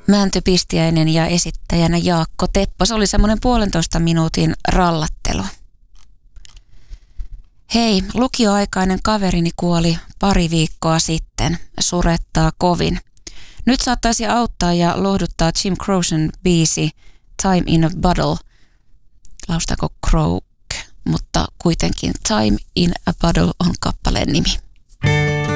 Mäntypistiäinen ja esittäjänä Jaakko Teppo. Se oli semmoinen 1,5 minuutin rallattelu. Hei, lukioaikainen kaverini kuoli pari viikkoa sitten. Surettaa kovin. Nyt saattaisi auttaa ja lohduttaa Jim Croce'n biisi Time in a Bottle. Laustaako Croak, mutta kuitenkin Time in a Bottle on kappaleen nimi.